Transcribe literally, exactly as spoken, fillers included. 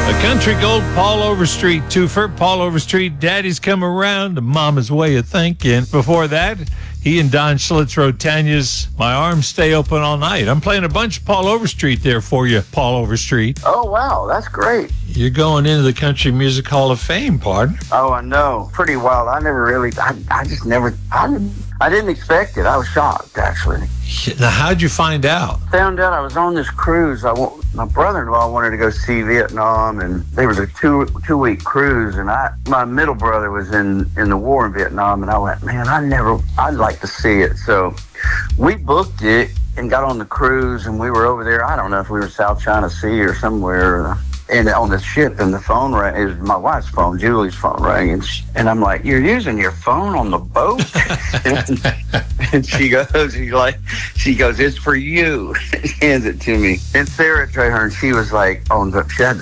A country gold Paul Overstreet twofer. Paul Overstreet, Daddy's Come Around, Mama's Way of Thinking. Before that, he and Don Schlitz wrote Tanya's My Arms Stay Open All Night. I'm playing a bunch of Paul Overstreet there for you, Paul Overstreet. Oh, wow. That's great. You're going into the Country Music Hall of Fame, partner. Oh, I know. Pretty wild. I never really, I, I just never, I didn't, I didn't expect it. I was shocked, actually. Now, how'd you find out? Found out I was on this cruise. I, my brother-in-law wanted to go see Vietnam, and there was a two, two-week cruise, and I, my middle brother was in, in the war in Vietnam, and I went, man, I never, I'd like to see it. So we booked it and got on the cruise, and we were over there. I don't know if we were South China Sea or somewhere. And on the ship, and the phone rang. It was my wife's phone, Julie's phone rang, and, she, and I'm like, "You're using your phone on the boat?" and, and she goes, "She's like, she goes, it's for you." She hands it to me. And Sarah Traherne, she was like, on the, she had the